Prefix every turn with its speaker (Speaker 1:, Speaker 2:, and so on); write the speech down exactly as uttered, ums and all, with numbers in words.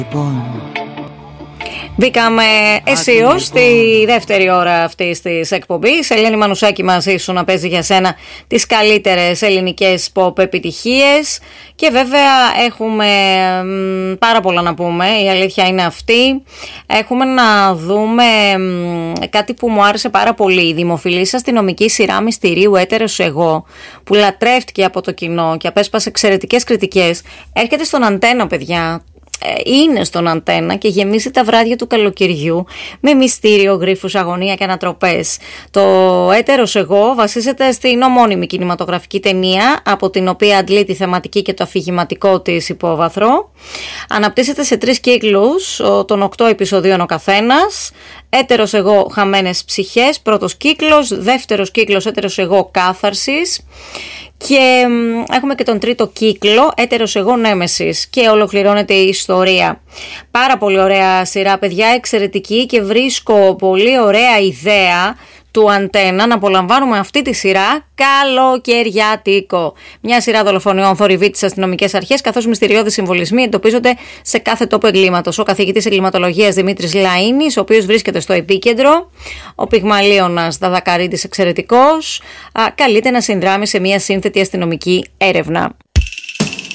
Speaker 1: Λοιπόν,
Speaker 2: μπήκαμε αισίως στη δεύτερη ώρα αυτής της εκπομπής. Ελένη Μανουσάκη μαζί σου να παίζει για σένα τις καλύτερες ελληνικές pop επιτυχίες. Και βέβαια έχουμε μ, πάρα πολλά να πούμε, η αλήθεια είναι αυτή. Έχουμε να δούμε μ, κάτι που μου άρεσε πάρα πολύ. Η δημοφιλής αστυνομική σειρά μυστηρίου Έτερος Εγώ, που λατρεύτηκε από το κοινό και απέσπασε εξαιρετικές κριτικές, έρχεται στον Αντένα, παιδιά. Είναι στον Αντένα και γεμίζει τα βράδια του καλοκαιριού με μυστήριο, γρίφους, αγωνία και ανατροπές. Το Έτερος Εγώ βασίζεται στην ομώνυμη κινηματογραφική ταινία, από την οποία αντλεί τη θεματική και το αφηγηματικό της υπόβαθρο. Αναπτύσσεται σε τρεις κύκλους, των οκτώ επεισοδίων ο καθένας. Έτερος Εγώ, χαμένες ψυχές, πρώτος κύκλος. Δεύτερος κύκλος, Έτερος Εγώ, κάθαρσης. Και έχουμε και τον τρίτο κύκλο, Έτερος Εγώ, Νέμεσης, και ολοκληρώνεται η ιστορία. Πάρα πολύ ωραία σειρά, παιδιά, εξαιρετική, και βρίσκω πολύ ωραία ιδέα του Αντένα να απολαμβάνουμε αυτή τη σειρά καλοκαιριάτικο. Μια σειρά δολοφονιών θορυβεί τις αστυνομικές αρχές, καθώς μυστηριώδεις συμβολισμοί εντοπίζονται σε κάθε τόπο εγκλήματος. Ο καθηγητής εγκληματολογίας Δημήτρης Λαΐνης, ο οποίος βρίσκεται στο επίκεντρο, ο πυγμαλίωνας Δαδακαρίτης εξαιρετικός, καλείται να συνδράμει σε μια σύνθετη αστυνομική έρευνα.